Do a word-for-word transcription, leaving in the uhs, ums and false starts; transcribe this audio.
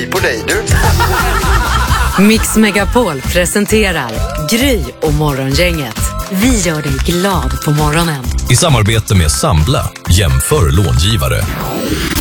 på dig, du. Mix Megapol presenterar Gry och Morgongänget. Vi gör dig glad på morgonen. I samarbete med Sambla, jämför långivare.